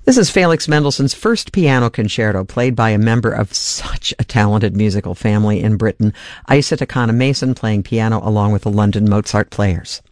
This is Felix Mendelssohn's first piano concerto, played by a member of such a talented musical family in Britain, Isa Takana Mason, playing piano along with the London Mozart Players.